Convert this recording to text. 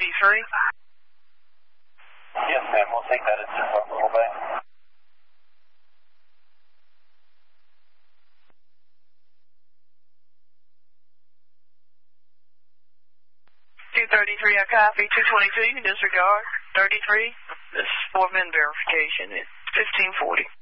233. Yes, ma'am. We'll take that into Buffalo Bay. 233, I copy. 222, you can disregard. 33, this is 4-min verification at 1540.